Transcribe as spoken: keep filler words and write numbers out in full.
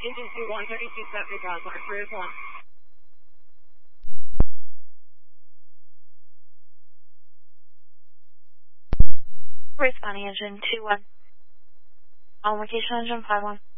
Engine two one, thirty-two seventy contact, three one. Responding engine two one. On location engine five one.